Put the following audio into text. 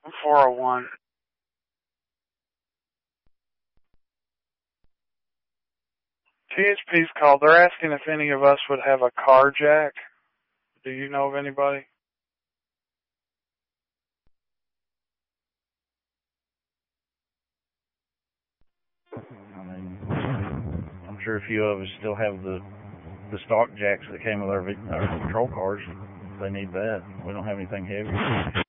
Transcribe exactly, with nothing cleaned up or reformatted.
four oh one. T H P's called. They're asking if any of us would have a car jack. Do you know of anybody? I mean, I'm sure a few of us still have the the stock jacks that came with our, our patrol cars. They need that. We don't have anything heavy.